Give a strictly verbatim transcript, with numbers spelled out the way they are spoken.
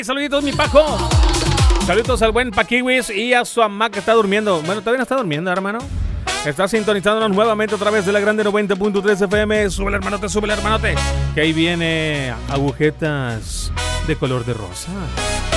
Saluditos, mi Paco. Saluditos al buen Paquiwis y a su mamá que está durmiendo. Bueno, todavía no está durmiendo, hermano. Está sintonizándonos nuevamente a través de la grande noventa punto tres F M. Súbele, hermanote, súbele, hermanote. Que ahí viene agujetas de color de rosa.